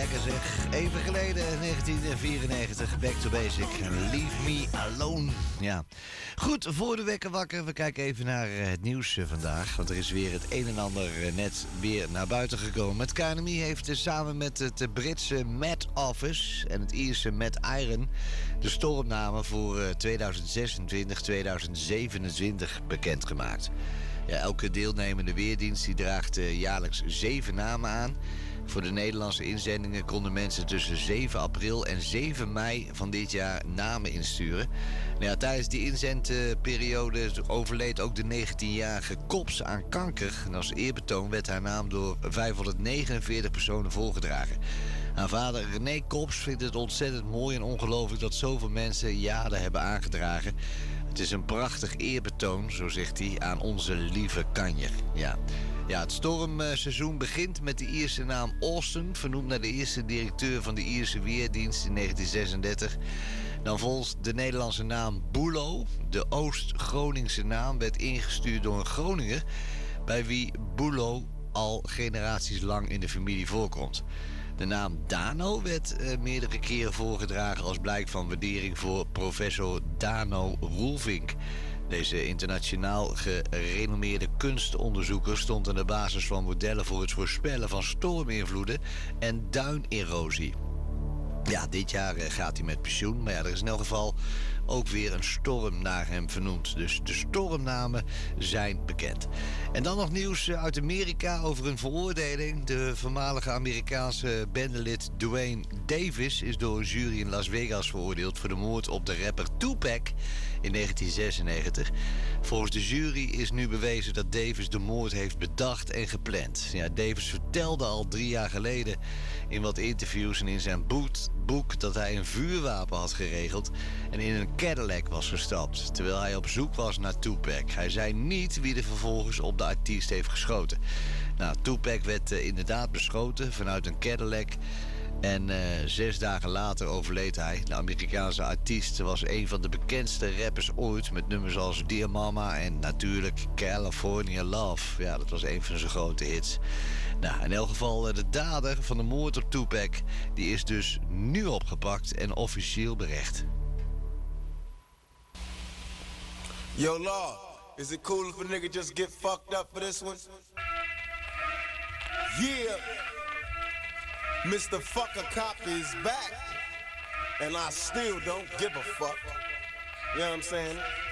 lekker zeg. Even geleden, 1994, Back to Basic. Leave me alone. Ja. Goed, voor de wekker wakker. We kijken even naar het nieuws vandaag. Want er is weer het een en ander net weer naar buiten gekomen. Het KNMI heeft samen met het Britse Met Office en het Ierse Met Iron de stormnamen voor 2026-2027 bekendgemaakt. Ja, elke deelnemende weerdienst die draagt jaarlijks 7 namen aan. Voor de Nederlandse inzendingen konden mensen tussen 7 april en 7 mei van dit jaar namen insturen. Nou ja, tijdens die inzendperiode overleed ook de 19-jarige Kops aan kanker. En als eerbetoon werd haar naam door 549 personen voorgedragen. Haar vader René Kops vindt het ontzettend mooi en ongelooflijk dat zoveel mensen jaren hebben aangedragen. Het is een prachtig eerbetoon, zo zegt hij, aan onze lieve kanjer. Ja, het stormseizoen begint met de Ierse naam Austin, vernoemd naar de eerste directeur van de Ierse Weerdienst in 1936. Dan volgt de Nederlandse naam Boelo. De Oost-Groningse naam werd ingestuurd door een Groninger, bij wie Boelo al generaties lang in de familie voorkomt. De naam Dano werd meerdere keren voorgedragen als blijk van waardering voor professor Dano Roelvink. Deze internationaal gerenommeerde kunstonderzoeker stond aan de basis van modellen voor het voorspellen van storminvloeden en duinerosie. Ja, dit jaar gaat hij met pensioen, maar ja, er is in elk geval ook weer een storm naar hem vernoemd. Dus de stormnamen zijn bekend. En dan nog nieuws uit Amerika over een veroordeling. De voormalige Amerikaanse bendelid Duane Davis is door een jury in Las Vegas veroordeeld voor de moord op de rapper Tupac in 1996. Volgens de jury is nu bewezen dat Davis de moord heeft bedacht en gepland. Ja, Davis vertelde al 3 jaar geleden in wat interviews en in zijn boek dat hij een vuurwapen had geregeld en in een Cadillac was gestapt, terwijl hij op zoek was naar Tupac. Hij zei niet wie er vervolgens op de artiest heeft geschoten. Nou, Tupac werd inderdaad beschoten vanuit een Cadillac en 6 dagen later overleed hij. De Amerikaanse artiest was een van de bekendste rappers ooit, met nummers als Dear Mama en natuurlijk California Love. Ja, dat was een van zijn grote hits. Nou, in elk geval de dader van de moord op Tupac, die is dus nu opgepakt en officieel berecht. Yo, Law, is it cool if a nigga just get fucked up for this one? Yeah, Mr. Fucker Cop is back, and I still don't give a fuck. You know what I'm saying?